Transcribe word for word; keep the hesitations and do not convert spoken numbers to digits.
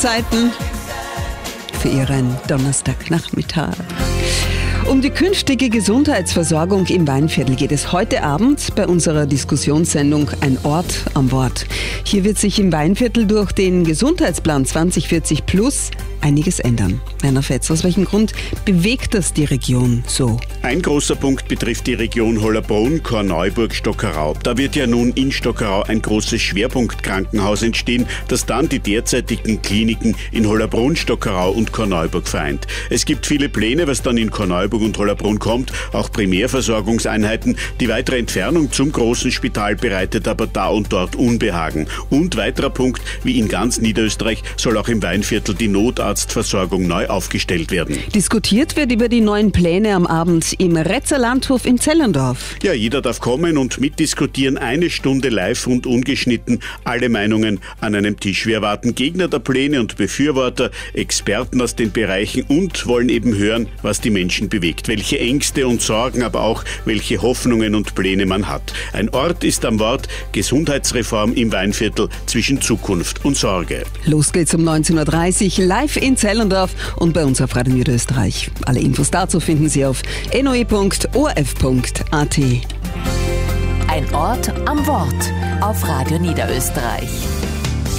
Zeiten für Ihren Donnerstagnachmittag. Um die künftige Gesundheitsversorgung im Weinviertel geht es heute Abend bei unserer Diskussionssendung Ein Ort am Wort. Hier wird sich im Weinviertel durch den Gesundheitsplan zwanzig vierzig plus einiges ändern. Werner Fetz, aus welchem Grund bewegt das die Region so? Ein großer Punkt betrifft die Region Hollabrunn, Korneuburg, Stockerau. Da wird ja nun in Stockerau ein großes Schwerpunktkrankenhaus entstehen, das dann die derzeitigen Kliniken in Hollabrunn, Stockerau und Korneuburg vereint. Es gibt viele Pläne, was dann in Korneuburg und Hollabrunn kommt, auch Primärversorgungseinheiten. Die weitere Entfernung zum großen Spital bereitet aber da und dort Unbehagen. Und weiterer Punkt, wie in ganz Niederösterreich soll auch im Weinviertel die Notarztversorgung neu aufgestellt werden. Diskutiert wird über die neuen Pläne am Abend im Retzer Landhof in Zellendorf. Ja, jeder darf kommen und mitdiskutieren. Eine Stunde live und ungeschnitten. Alle Meinungen an einem Tisch. Wir erwarten Gegner der Pläne und Befürworter, Experten aus den Bereichen und wollen eben hören, was die Menschen bewegt. Welche Ängste und Sorgen, aber auch welche Hoffnungen und Pläne man hat. Ein Ort ist am Wort. Gesundheitsreform im Weinviertel zwischen Zukunft und Sorge. Los geht's um neunzehn Uhr dreißig live in Zellendorf und bei uns auf Radio Niederösterreich. Alle Infos dazu finden Sie auf n o e punkt o r f punkt a t. Ein Ort am Wort auf Radio Niederösterreich.